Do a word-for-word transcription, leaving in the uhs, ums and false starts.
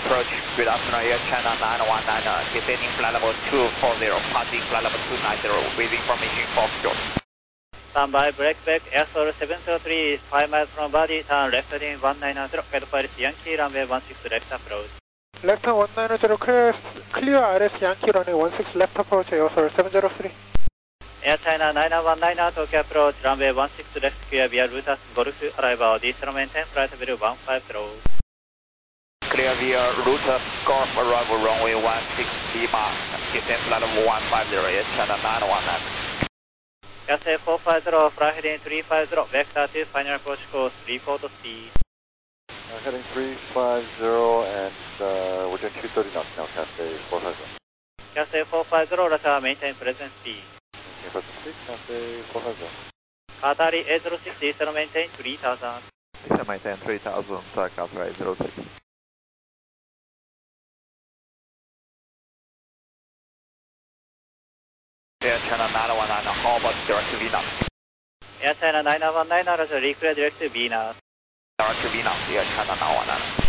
approach. Good afternoon, Air China nine one nine, uh, descending flight level two forty, passing flight level two ninety, waiting for mission for short. Stand by, break back, Air Soul seven zero three, five miles from body, turn left heading one nine zero, guide pilot Yankee, runway one six left approach. Left one nine zero, clear, clear R S Yankee, runway one six left approach, Air Soul seven zero three. Air China nine one nine, Tokyo approach, runway one six left, clear via Lutas Golf, arrival, descent maintain, flight level one five zero. Clear via Lutas Golf, arrival runway one six Lima, descent flight level one five zero, Air China nine one nine. Gas four five zero, fly heading three five zero, vector two, final approach course, report speed. Uh, heading three five zero and uh, we're doing two thirty knots now, Cathay four five zero. Cathay four five zero, radar maintain present speed. Okay, present speed, Cathay four five zero. Qatari eight zero six, descent maintain three thousand. Descent maintain three thousand, Qatari eight zero six. Air China nine one nine, how about direct to Venus? Air China nine one nine, request direct to Venus. Direct to Venus, Air China nine one nine.